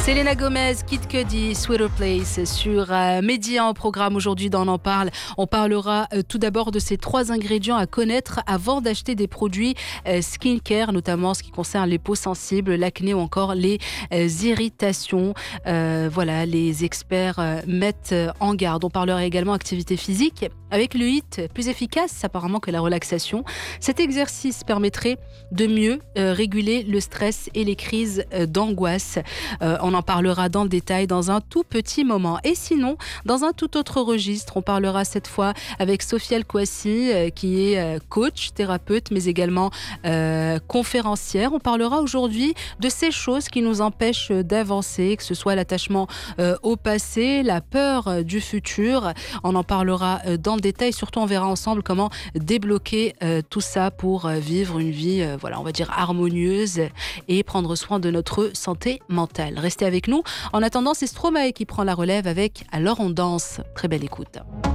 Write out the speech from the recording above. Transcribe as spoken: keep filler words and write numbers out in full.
Selena Gomez, Kid Cudi, Sweeter Place sur euh, Média en programme aujourd'hui dans On en parle. On parlera euh, tout d'abord de ces trois ingrédients à connaître avant d'acheter des produits euh, skincare, notamment ce qui concerne les peaux sensibles, l'acné ou encore les euh, irritations. Euh, voilà, les experts euh, mettent en garde. On parlera également activité physique avec le hit plus efficace apparemment que la relaxation. Cet exercice permettrait de mieux euh, réguler le stress et les crises euh, d'angoisse. Euh, on en parlera dans le détail dans un tout petit moment. Et sinon, dans un tout autre registre, on parlera cette fois avec Sophia El Kouassi, euh, qui est euh, coach, thérapeute, mais également euh, conférencière. On parlera aujourd'hui de ces choses qui nous empêchent d'avancer, que ce soit l'attachement euh, au passé, la peur euh, du futur. On en parlera euh, dans le détail. Surtout, on verra ensemble comment débloquer euh, tout ça pour euh, vivre une vie, euh, voilà, on va dire harmonieuse et prendre soin de notre santé mentale. Restez avec nous. En attendant, c'est Stromae qui prend la relève avec Alors on danse. Très belle écoute.